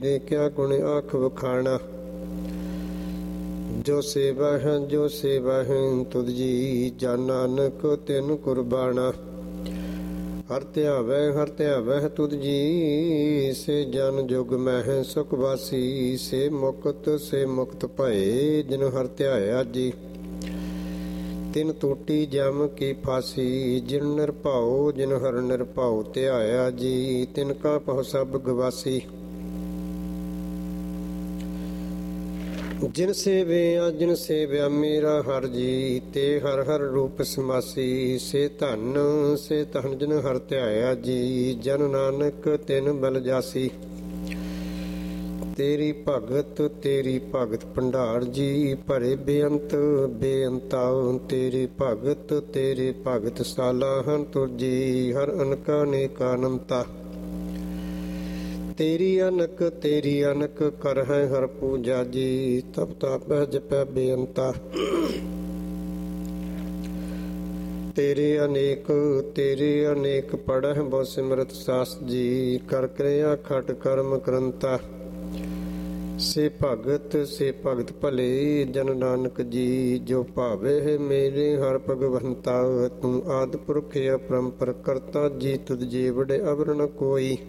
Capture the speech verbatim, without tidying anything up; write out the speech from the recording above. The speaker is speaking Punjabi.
ਦੇ ਕਿਆ ਗੁਣ ਆਖ ਵਖਾਣਾ। ਜੋ ਸੇਵਾ ਹੈ ਜੋ ਸੇਵਾ ਹੈ ਤੁਧ ਜੀ, ਜਨ ਨਾਨਕ ਤਿਨ ਕੁਰਬਾਨਾ। ਹਰ ਧਿਆਵੈ ਹਰ ਧਿਆਵੈ ਤੁਧ ਜੀ, ਸੇ ਜਨ ਜੁਗ ਮਹਿ ਸੁਖ ਵਾਸੀ। ਸੇ ਮੁਕਤ ਸੇ ਮੁਕਤ ਭਏ, ਜਿਨ ਹਰ ਧਿਆਇਆ ਜੀ। ਤਿਨ ਟੂਟੀ ਜਮ ਕੀ ਫਾਸੀ, ਜਿਨ ਨਿਰਭਉ ਜਿਨ ਹਰ ਨਿਰਭਉ ਧਿਆਇਆ ਜੀ। ਤਿਨ ਕਾ ਪਹੁ ਸਭ ਗਵਾਸੀ। ਜਿਨ ਸੇਵਿਆ ਜਿਨ ਸੇਵਿਆ ਮੇਰਾ ਹਰ ਜੀ, ਤੇ ਹਰ ਹਰ ਰੂਪ ਸਮਾਸੀ। ਸੇ ਧਨ ਸੇ ਧਨ ਜਿਨ ਹਰ ਧਿਆਇਆ ਜੀ, ਜਨ ਨਾਨਕ ਤਿਨ ਬਲ ਜਾਸੀ। ਤੇਰੀ ਭਗਤ ਤੇਰੀ ਭਗਤ ਭੰਡਾਰ ਜੀ, ਭਰੇ ਬੇਅੰਤ ਬੇਅੰਤਾ। ਤੇਰੀ ਭਗਤ ਤੇਰੇ ਭਗਤ ਸਾਲਾ ਹਨ ਤੁਰ ਜੀ, ਹਰ ਅਨਕਾ ਨੇਕਾ ਅਨੰਤਾ। ਤੇਰੀ ਅਨਕ ਤੇਰੀ ਅਨਕ ਕਰ ਹੈ ਹਰ ਪੂਜਾ ਜੀ, ਤਪ ਤਪ ਜਪੈ ਬੇਅੰਤਾ। ਤੇਰੇ ਅਨੇਕ ਤੇਰੇ ਅਨੇਕ ਪੜ੍ਹ ਬਹੁ ਸਿਮਰਤ ਸਾਸ ਜੀ, ਕਰ ਕਿਰਿਆ ਖਟ ਕਰਮ ਕਰੰਤਾ। ਸੇ ਭਗਤ ਸੇ ਭਗਤ ਭਲੇ, ਜਨ ਨਾਨਕ ਜੀ ਜੋ ਭਾਵੇ ਮੇਰੇ ਹਰ ਭਗਵੰਤਾ। ਤੂੰ ਆਦਿ ਪੁਰਖ ਅਪਰੰਪਰ ਕਰਤਾ ਜੀ, ਤੁਧ ਜੀ ਵਡੇ ਅਵਰ ਨ ਕੋਈ।